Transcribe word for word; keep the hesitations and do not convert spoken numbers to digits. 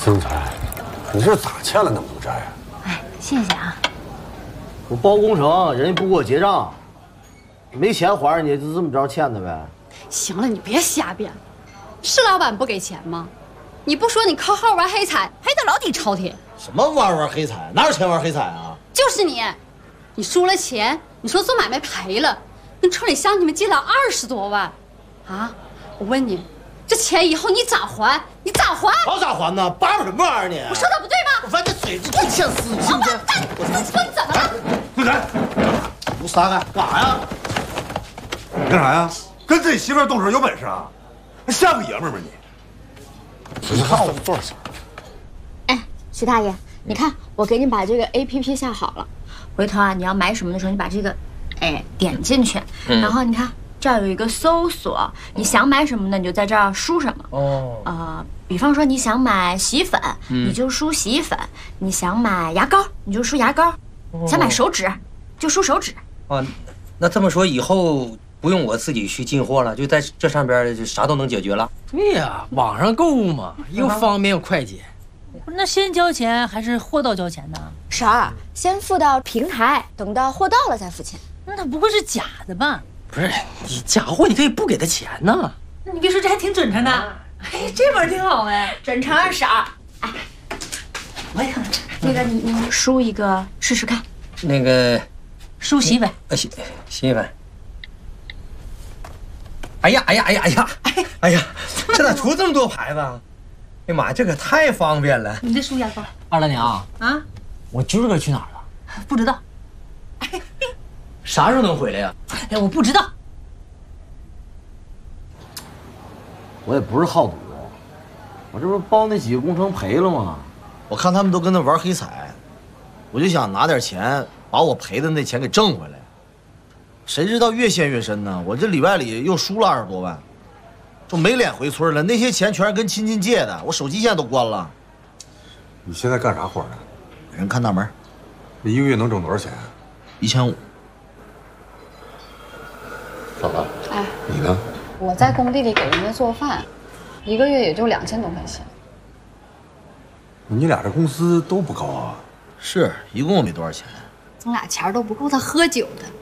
生财，你这咋欠了那么多债啊？ 哎，谢谢啊。 我包工程，人家不给我结账，没钱还人家，就这么着欠的呗。 行了，你别瞎编，是老板不给钱吗？你不说你靠号玩黑彩，还得老底朝天。 什么玩玩黑彩？哪有钱玩黑彩啊？ 就是你，你输了钱，你说做买卖赔了，跟村里乡亲们借了二十多万，啊！我问你，这钱以后你咋还？你咋还？ 好咋还呢？叭叭什么玩意儿你？ 我说的不对吗？ 我发现这嘴这最欠撕，你信不信？ 我说你怎么了？ 队长， 你撒开干啥呀？ 你干啥呀？跟自己媳妇儿动手有本事啊？还像个爷们儿吗你？你看我多少钱？ 哎，徐大爷，你看我给你把这个 A P P 下好了，回头啊你要买什么的时候，你把这个，哎点进去， 嗯、 然后你看这儿有一个搜索，你想买什么呢，你就在这儿输什么。哦。呃，比方说你想买洗衣粉，嗯、你就输洗衣粉；你想买牙膏，你就输牙膏；哦、想买手纸，就输手纸。 啊，那这么说以后不用我自己去进货了，就在这上边就啥都能解决了。 对呀，网上购物嘛，又方便又快捷。不是，那先交钱还是货到交钱呢？ 婶儿，先付到平台，等到货到了再付钱。 那不会是假的吧？不是，你假货你可以不给他钱呢。那你别说，这还挺准成的。哎，这本挺好哎， 准成啊，婶儿。哎， 我也看看。 那个你你输一个试试看。 那个， 输洗衣粉。 呃，洗洗衣粉。哎呀哎呀哎呀哎呀！哎呀，这咋出这么多牌子啊？哎呀妈呀，这可太方便了！ 你再输牙膏。 二大娘啊，我今儿个去哪儿了？ 不知道。 啥时候能回来呀？ 哎，我不知道。 我也不是好赌，我这不是包那几个工程赔了吗？我看他们都跟那玩黑彩，我就想拿点钱把我赔的那钱给挣回来。谁知道越陷越深呢？我这里外里又输了二十多万，就没脸回村了。那些钱全是跟亲戚借的，我手机现在都关了。 你现在干啥活呢？ 给人看大门。 一个月能挣多少钱？ 一千五。 嫂子， 哎， 你呢？ 我在工地里给人家做饭，一个月也就两千多块钱。 你俩这工资都不高啊？ 是，一共没多少钱。 咱俩钱都不够他喝酒的。